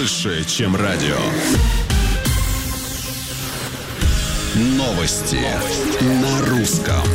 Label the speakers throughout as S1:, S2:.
S1: больше, чем радио. Новости на русском.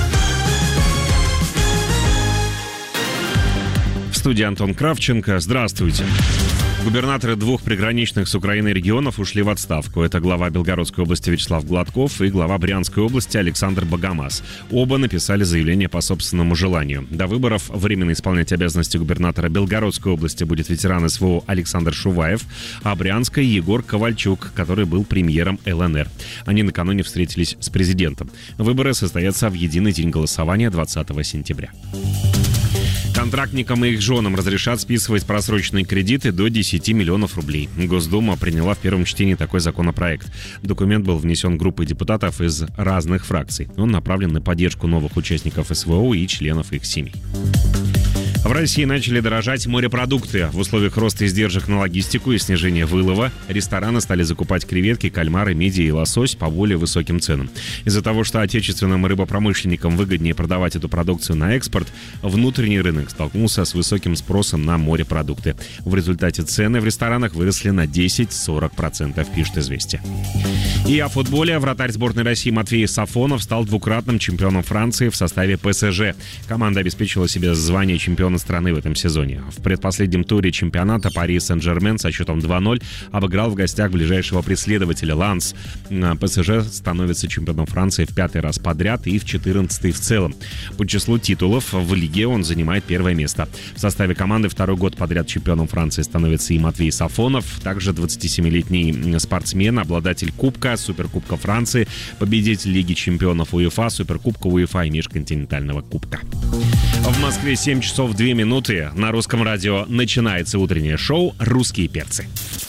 S2: В студии Антон Кравченко. Здравствуйте. Губернаторы двух приграничных с Украиной регионов ушли в отставку. Это глава Белгородской области Вячеслав Гладков и глава Брянской области Александр Богомаз. Оба написали заявление по собственному желанию. До выборов временно исполнять обязанности губернатора Белгородской области будет ветеран СВО Александр Шуваев, а Брянской — Егор Ковальчук, который был премьером ЛНР. Они накануне встретились с президентом. Выборы состоятся в единый день голосования 20 сентября. Контрактникам и их женам разрешат списывать просроченные кредиты до 10 миллионов рублей. Госдума приняла в первом чтении такой законопроект. Документ был внесен группой депутатов из разных фракций. Он направлен на поддержку новых участников СВО и членов их семей. В России начали дорожать морепродукты. В условиях роста издержек на логистику и снижения вылова рестораны стали закупать креветки, кальмары, мидии и лосось по более высоким ценам. Из-за того, что отечественным рыбопромышленникам выгоднее продавать эту продукцию на экспорт, внутренний рынок столкнулся с высоким спросом на морепродукты. В результате цены в ресторанах выросли на 10-40%, пишет «Известия». И о футболе. Вратарь сборной России Матвей Сафонов стал двукратным чемпионом Франции в составе ПСЖ. Команда обеспечила себе звание чемпиона страны в этом сезоне. В предпоследнем туре чемпионата Пари Сен-Жермен со счетом 2-0 обыграл в гостях ближайшего преследователя Ланс. ПСЖ становится чемпионом Франции в 5-й раз подряд и в 14-й в целом. По числу титулов в лиге он занимает первое место. В составе команды второй год подряд чемпионом Франции становится и Матвей Сафонов, также 27-летний спортсмен, обладатель Кубка, Суперкубка Франции, победитель Лиги чемпионов УЕФА, Суперкубка УЕФА и Межконтинентального кубка. В Москве 7 часов 2 минуты. На русском радио начинается утреннее шоу «Русские перцы».